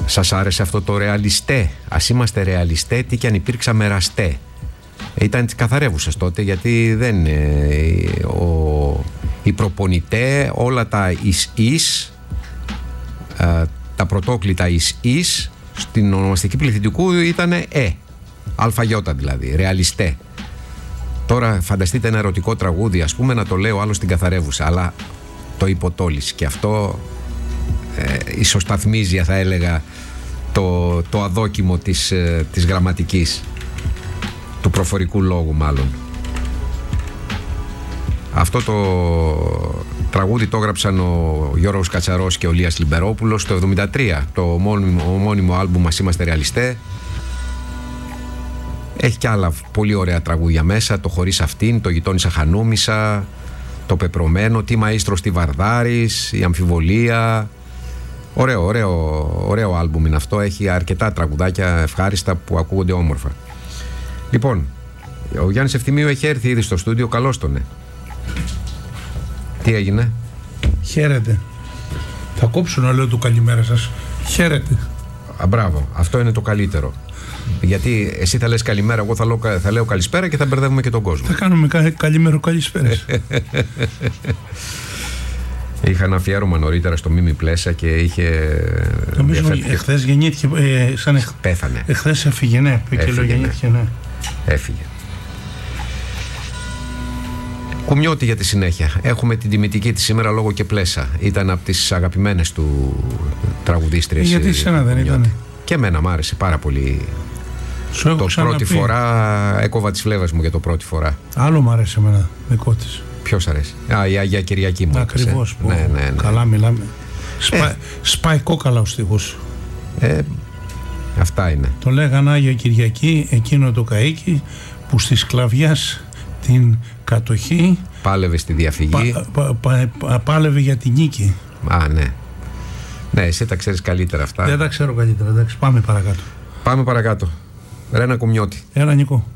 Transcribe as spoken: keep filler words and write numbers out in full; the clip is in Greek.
Σας άρεσε αυτό το ρεαλιστέ? Ας είμαστε ρεαλιστέ, τι κι αν υπήρξαμε ραστέ. Ήταν τις καθαρεύουσες τότε, γιατί δεν ε, ο, οι προπονητέ, όλα τα εις-εις, ε, τα πρωτόκλητα εις-εις στην ονομαστική πληθυντικού ήταν ε, αλφαγιώτα δηλαδή, ρεαλιστέ. Τώρα φανταστείτε ένα ερωτικό τραγούδι, ας πούμε, να το λέω άλλο στην καθαρεύουσα, αλλά το υποτόλιση, και αυτό ε, ισοσταθμίζει, θα έλεγα, το, το αδόκιμο της, ε, της γραμματικής, του προφορικού λόγου μάλλον. Αυτό το τραγούδι το έγραψαν ο Γιώργος Κατσαρός και ο Λίας Λιμπερόπουλος το εβδομήντα τρία, το ομώνυμο, ομώνυμο άλμπουμ «Μας είμαστε ρεαλιστέ». Έχει και άλλα πολύ ωραία τραγούδια μέσα, το «Χωρίς αυτήν», το «Γειτόνισσα χανούμισα», το «Πεπρωμένο», «Τι μαΐστρος τι Βαρδάρης», η «Αμφιβολία». Ωραίο, ωραίο, ωραίο άλμπουμ είναι αυτό. Έχει αρκετά τραγουδάκια ευχάριστα που ακούγονται όμορφα. Λοιπόν, ο Γιάννης Ευθυμίου έχει έρθει ήδη στο στούντιο. Καλώς τον. Τι έγινε? Χαίρετε. Θα κόψω να λέω το καλημέρα σας. Χαίρετε. Α, μπράβο, αυτό είναι το καλύτερο. Γιατί εσύ θα λες καλημέρα, εγώ θα λέω, θα λέω καλησπέρα και θα μπερδεύουμε και τον κόσμο. Θα κάνουμε κα, καλημέρο καλησπέρας. Είχα ένα αφιέρωμα νωρίτερα στο Μίμη Πλέσα και είχε. Νομίζω εχθές γεννήθηκε. Ε, σαν εχ... Πέθανε. Εχθές έφυγε, ναι. Έφυγε, και γεννήθηκε, ναι. Έφυγε. Κουμιώτη για τη συνέχεια. Έχουμε την τιμητική της σήμερα λόγω και Πλέσα. Ήταν από τις αγαπημένες του τραγουδίστριες. Γιατί σένα δεν ήταν? Και εμένα μ' άρεσε πάρα πολύ. Σου το πρώτη φορά έκοβα τις φλέβες μου για το πρώτη φορά. Άλλο μ' άρεσε εμένα, δικό της. Ποιος αρέσει? Α, η Αγία Κυριακή μου. Ακριβώς. Ναι, ναι, ναι. Καλά μιλάμε. Σπα... Ε. Σπάει κόκαλα ο στίχος. Ε, αυτά είναι. Το λέγαν Άγια Κυριακή, εκείνο το καΐκι που στη σκλαβιάς την κατοχή πάλευε στη διαφυγή. Πα, πα, πα, πα, πάλευε για την νίκη. Α, ναι. Ναι, εσύ τα ξέρεις καλύτερα αυτά. Δεν τα ξέρω καλύτερα. Εντάξει, πάμε παρακάτω. Πάμε παρακάτω. Ρένα Κουμιώτη. Έλα, Νικό.